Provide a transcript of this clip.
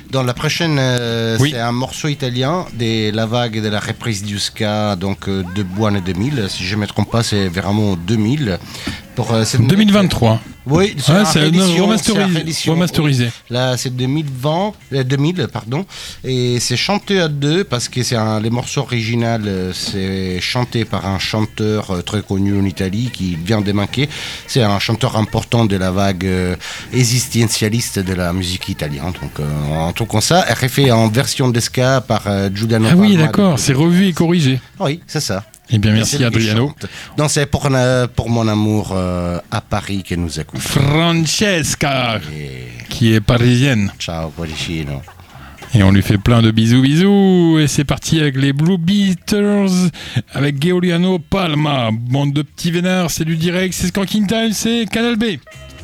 Dans la prochaine, c'est un morceau italien de la vague de la reprise du ska, donc de Buone 2000. Si je ne me trompe pas, c'est vraiment 2000. Pour, 2023. Oui, c'est remasterisé. Là, c'est 2000, pardon. Et c'est chanté à deux parce que les morceaux originaux, c'est chanté par un chanteur très connu en Italie qui vient de manquer. C'est un chanteur important de la vague existentialiste de la musique italienne. Donc, en tout cas, ça, elle est fait en version de ska par Giuliano Palma. Ah oui, d'accord, c'est revu et corrigé. Oui, c'est ça. Eh bien, merci Adriano. Donc, c'est pour mon amour à Paris que nous écoutons. Francesca, qui est parisienne. Ciao, Poricino. Et on lui fait plein de bisous. Et c'est parti avec les Blue Beaters, avec Giuliano Palma. Bande de petits vénards, c'est du direct, c'est Skanking Time, c'est Canal B.